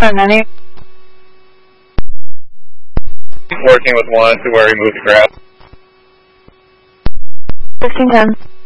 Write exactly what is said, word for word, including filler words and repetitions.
Many. Working with one to where he moved the grass. fifteen ten.